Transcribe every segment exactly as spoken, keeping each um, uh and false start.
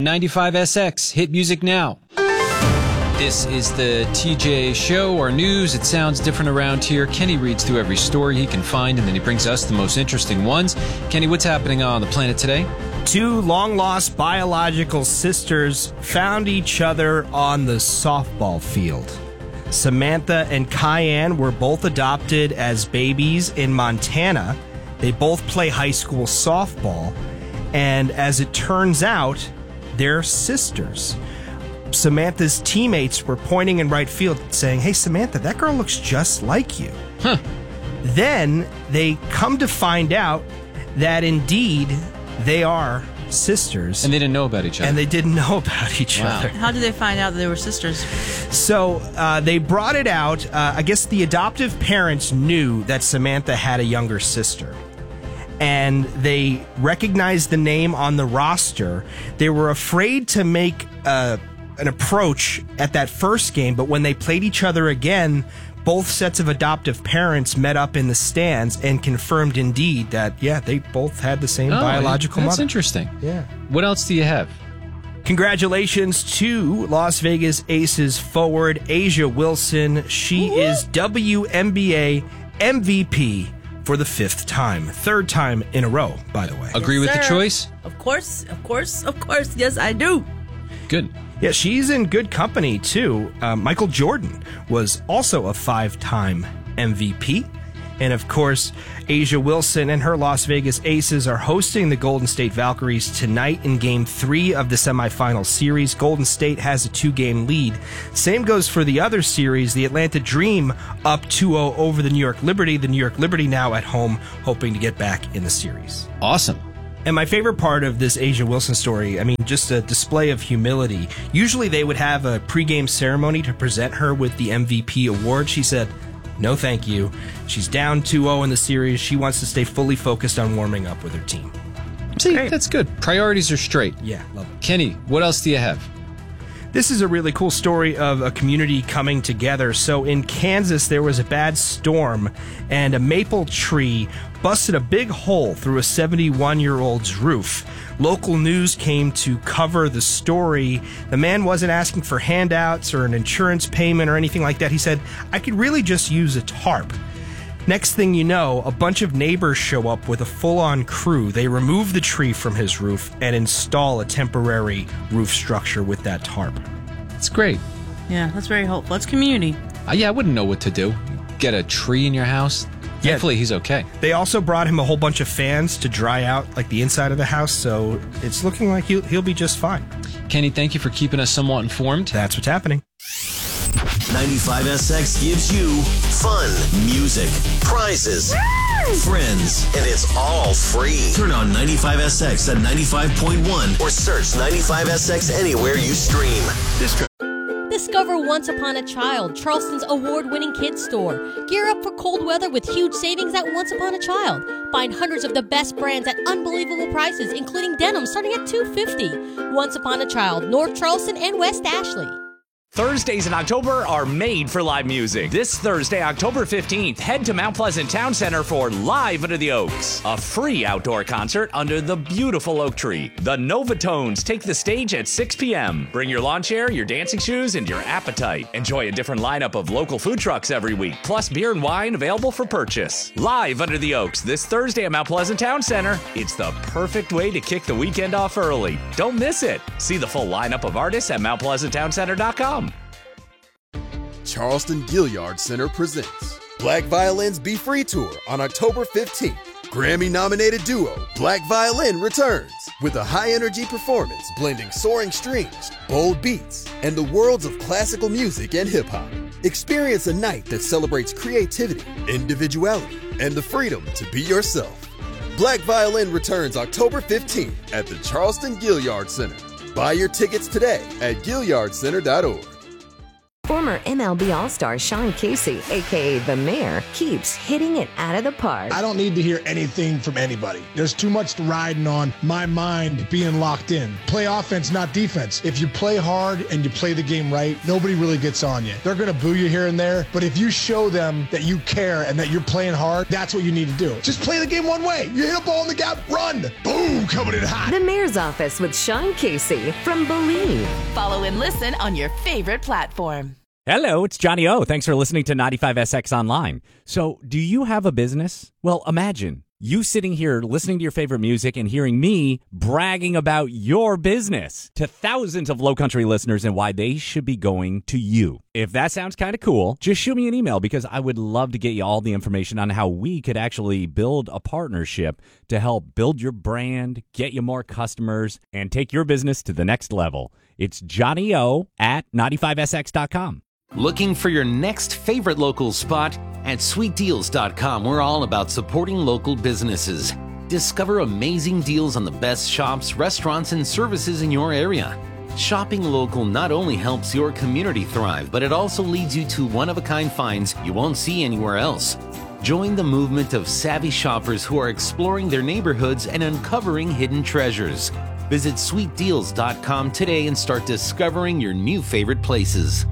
ninety-five S X, hit music now. This is the T J Show, our news. It sounds different around here. Kenny reads through every story he can find, and then he brings us the most interesting ones. Kenny, what's happening on the planet today? Two long-lost biological sisters found each other on the softball field. Samantha and Kyan were both adopted as babies in Montana. They both play high school softball, and as it turns out, they're sisters. Samantha's teammates were pointing in right field saying, "Hey, Samantha, that girl looks just like you." Huh. Then they come to find out that indeed they are sisters. And they didn't know about each other. And they didn't know about each Wow. other. How did they find out that they were sisters? So uh, they brought it out. Uh, I guess the adoptive parents knew that Samantha had a younger sister. And they recognized the name on the roster. They were afraid to make uh, an approach at that first game, but when they played each other again, both sets of adoptive parents met up in the stands and confirmed indeed that, yeah, they both had the same oh, biological that's mother. interesting. Yeah. What else do you have? Congratulations to Las Vegas Aces forward Asia Wilson. She Woo-hoo. is W N B A M V P for the fifth time. Third time in a row, by the way. Agree Yes, with the sir. choice? Of course, of course, of course. Yes, I do. Good. Yeah, she's in good company, too. Uh, Michael Jordan was also a five-time M V P. And, of course, Asia Wilson and her Las Vegas Aces are hosting the Golden State Valkyries tonight in Game three of the semifinal series. Golden State has a two-game lead. Same goes for the other series, the Atlanta Dream up two oh over the New York Liberty. The New York Liberty now at home, hoping to get back in the series. Awesome. And my favorite part of this Asia Wilson story, I mean, just a display of humility. Usually they would have a pregame ceremony to present her with the M V P award. She said, no thank you. She's down two oh in the series. She wants to stay fully focused on warming up with her team. See, Great. That's good. Priorities are straight. Yeah, love it. Kenny, what else do you have? This is a really cool story of a community coming together. So in Kansas, there was a bad storm, and a maple tree busted a big hole through a seventy-one-year-old's roof. Local news came to cover the story. The man wasn't asking for handouts or an insurance payment or anything like that. He said, I could really just use a tarp. Next thing you know, a bunch of neighbors show up with a full-on crew. They remove the tree from his roof and install a temporary roof structure with that tarp. It's great. Yeah, that's very helpful. That's community. Uh, yeah, I wouldn't know what to do. Get a tree in your house? Yeah. Thankfully, he's okay. They also brought him a whole bunch of fans to dry out like the inside of the house, so it's looking like he'll, he'll be just fine. Kenny, thank you for keeping us somewhat informed. That's what's happening. ninety-five S X gives you fun, music, prizes, friends, and it's all free. Turn on ninety-five S X at ninety-five point one or search ninety-five S X anywhere you stream. This Discover Once Upon a Child, Charleston's award-winning kids store. Gear up for cold weather with huge savings at Once Upon a Child. Find hundreds of the best brands at unbelievable prices, including denim starting at two hundred fifty dollars. Once Upon a Child, North Charleston and West Ashley. Thursdays in October are made for live music. This Thursday, October fifteenth, head to Mount Pleasant Town Center for Live Under the Oaks, a free outdoor concert under the beautiful oak tree. The Novatones take the stage at six p.m. Bring your lawn chair, your dancing shoes, and your appetite. Enjoy a different lineup of local food trucks every week, plus beer and wine available for purchase. Live Under the Oaks this Thursday at Mount Pleasant Town Center. It's the perfect way to kick the weekend off early. Don't miss it. See the full lineup of artists at mount pleasant town center dot com. Charleston Gilliard Center presents Black Violin's Be Free Tour on October fifteenth. Grammy-nominated duo Black Violin returns with a high-energy performance blending soaring strings, bold beats, and the worlds of classical music and hip-hop. Experience a night that celebrates creativity, individuality, and the freedom to be yourself. Black Violin returns October fifteenth at the Charleston Gilliard Center. Buy your tickets today at gilliard center dot org. Former M L B All-Star Sean Casey, a k a. The Mayor, keeps hitting it out of the park. I don't need to hear anything from anybody. There's too much riding on my mind being locked in. Play offense, not defense. If you play hard and you play the game right, nobody really gets on you. They're going to boo you here and there, but if you show them that you care and that you're playing hard, that's what you need to do. Just play the game one way. You hit a ball in the gap, run. Boom, coming in hot. The Mayor's Office with Sean Casey from Believe. Follow and listen on your favorite platform. Hello, it's Johnny O. Thanks for listening to ninety-five S X Online. So, do you have a business? Well, imagine you sitting here listening to your favorite music and hearing me bragging about your business to thousands of Low Country listeners and why they should be going to you. If that sounds kind of cool, just shoot me an email because I would love to get you all the information on how we could actually build a partnership to help build your brand, get you more customers, and take your business to the next level. It's Johnny O at ninety-five S X dot com. Looking for your next favorite local spot? At sweet deals dot com, we're all about supporting local businesses. Discover amazing deals on the best shops, restaurants, and services in your area. Shopping local not only helps your community thrive, but it also leads you to one-of-a-kind finds you won't see anywhere else. Join the movement of savvy shoppers who are exploring their neighborhoods and uncovering hidden treasures. Visit sweet deals dot com today and start discovering your new favorite places.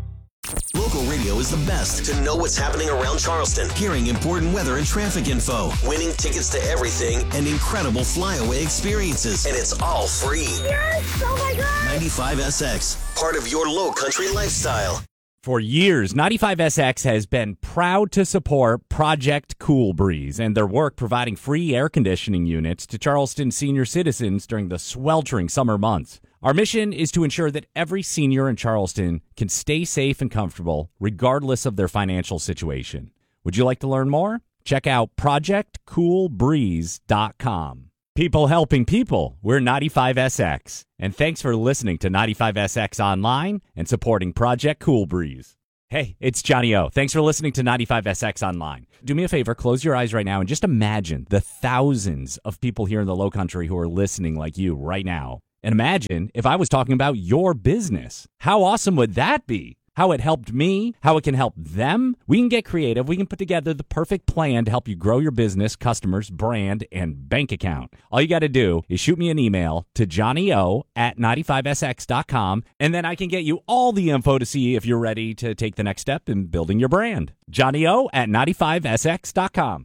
Local radio is the best to know what's happening around Charleston, hearing important weather and traffic info, winning tickets to everything, and incredible flyaway experiences. And it's all free. Yes! Oh my God! ninety-five S X, part of your Low Country lifestyle. For years, ninety-five S X has been proud to support Project Cool Breeze and their work providing free air conditioning units to Charleston senior citizens during the sweltering summer months. Our mission is to ensure that every senior in Charleston can stay safe and comfortable regardless of their financial situation. Would you like to learn more? Check out project cool breeze dot com. People helping people, we're ninety-five S X. And thanks for listening to ninety-five S X Online and supporting Project Cool Breeze. Hey, it's Johnny O. Thanks for listening to ninety-five S X Online. Do me a favor, close your eyes right now and just imagine the thousands of people here in the Low Country who are listening like you right now. And imagine if I was talking about your business. How awesome would that be? How it helped me, how it can help them. We can get creative. We can put together the perfect plan to help you grow your business, customers, brand, and bank account. All you got to do is shoot me an email to johnny o at ninety-five S X dot com, and then I can get you all the info to see if you're ready to take the next step in building your brand. johnny o at ninety-five S X dot com.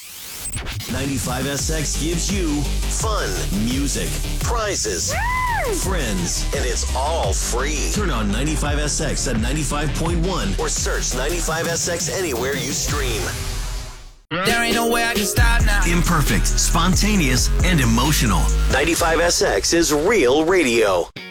ninety-five S X gives you fun, music, prizes, friends, and it's all free. Turn on ninety-five S X at ninety-five point one or search ninety-five S X anywhere you stream. There ain't no way I can stop now. Imperfect, spontaneous, and emotional. ninety-five S X is real radio.